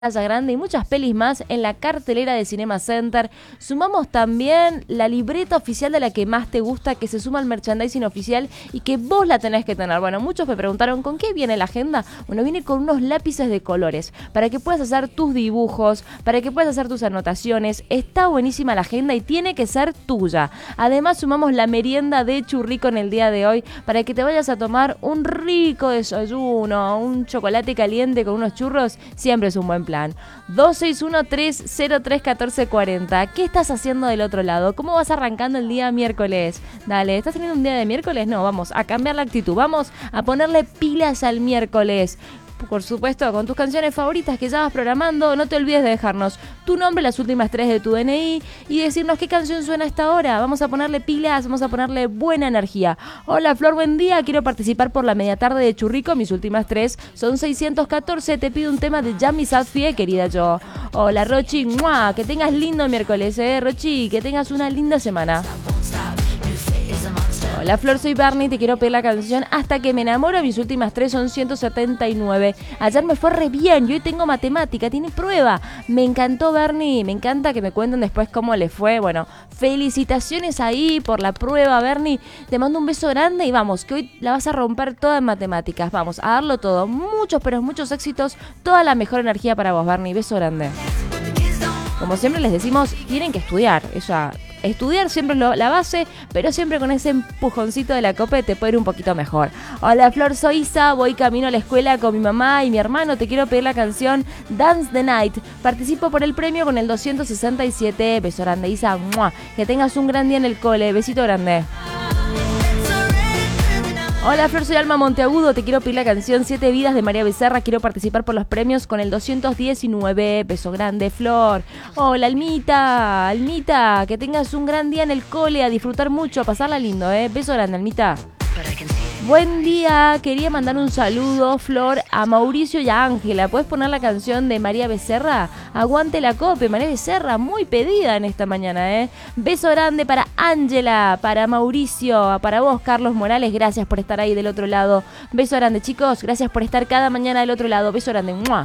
Grande y muchas pelis más en la cartelera de Cinema Center. Sumamos también la libreta oficial de la que más te gusta, que se suma al merchandising oficial y que vos la tenés que tener. Bueno, muchos me preguntaron ¿con qué viene la agenda? Bueno, viene con unos lápices de colores para que puedas hacer tus dibujos, para que puedas hacer tus anotaciones. Está buenísima la agenda y tiene que ser tuya. Además sumamos la merienda de Churrico en el día de hoy para que te vayas a tomar un rico desayuno, un chocolate caliente con unos churros. Siempre es un buen plan. 2613031440. ¿Qué estás haciendo del otro lado? ¿Cómo vas arrancando el día miércoles? Dale, ¿estás teniendo un día de miércoles? No, vamos a cambiar la actitud. Vamos a ponerle pilas al miércoles. Por supuesto, con tus canciones favoritas que ya vas programando. No te olvides de dejarnos tu nombre, las últimas 3 de tu DNI y decirnos qué canción suena a esta hora. Vamos a ponerle pilas, vamos a ponerle buena energía. Hola Flor, buen día, quiero participar por la media tarde de Churrico. Mis últimas 3 son 614. Te pido un tema de Yami Sadfie, querida yo. Hola Rochi, ¡mua! Que tengas lindo miércoles, Rochi, que tengas una linda semana. Hola Flor, soy Barney, te quiero pedir la canción Hasta que me enamoro. Mis últimas 3 son 179. Ayer me fue re bien y hoy tengo matemática, tiene prueba. Me encantó Bernie, me encanta que me cuenten después cómo le fue. Bueno, felicitaciones ahí por la prueba Bernie. Te mando un beso grande y vamos, que hoy la vas a romper toda en matemáticas. Vamos a darlo todo, muchos pero muchos éxitos. Toda la mejor energía para vos Bernie, beso grande. Como siempre les decimos, tienen que estudiar, estudiar siempre es la base, pero siempre con ese empujoncito de la COPE te puede ir un poquito mejor. Hola Flor, soy Isa, voy camino a la escuela con mi mamá y mi hermano, te quiero pedir la canción Dance the Night. Participo por el premio con el 267, beso grande Isa, ¡mua! Que tengas un gran día en el cole, besito grande. Hola Flor, soy Alma Monteagudo, te quiero pedir la canción 7 vidas de María Becerra, quiero participar por los premios con el 219, beso grande Flor. Hola Almita, que tengas un gran día en el cole, a disfrutar mucho, a pasarla lindo, beso grande Almita. Buen día, quería mandar un saludo, Flor, a Mauricio y a Ángela. ¿Puedes poner la canción de María Becerra? Aguante la cope, María Becerra, muy pedida en esta mañana, Beso grande para Ángela, para Mauricio, para vos, Carlos Morales, gracias por estar ahí del otro lado. Beso grande, chicos, gracias por estar cada mañana del otro lado. Beso grande, ¡mua!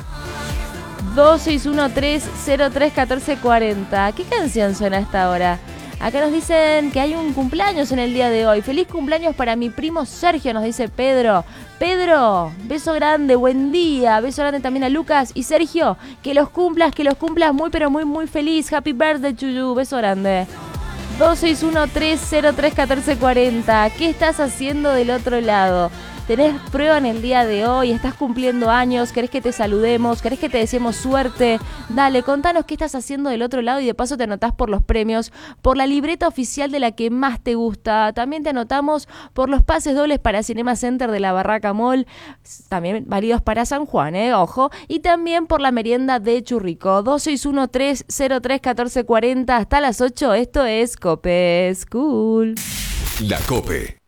2613031440. ¿Qué canción suena a esta hora? Acá nos dicen que hay un cumpleaños en el día de hoy. Feliz cumpleaños para mi primo Sergio, nos dice Pedro. Pedro, beso grande, buen día. Beso grande también a Lucas y Sergio. Que los cumplas muy pero muy muy feliz. Happy birthday to you, beso grande. 2613031440. ¿Qué estás haciendo del otro lado? ¿Tenés prueba en el día de hoy? ¿Estás cumpliendo años? ¿Querés que te saludemos? ¿Querés que te deseemos suerte? Dale, contanos qué estás haciendo del otro lado y de paso te anotás por los premios, por la libreta oficial de la que más te gusta. También te anotamos por los pases dobles para Cinema Center de la Barraca Mall, también válidos para San Juan, ojo. Y también por la merienda de Churrico. 2613031440 hasta las 8. Esto es COPE School. La COPE.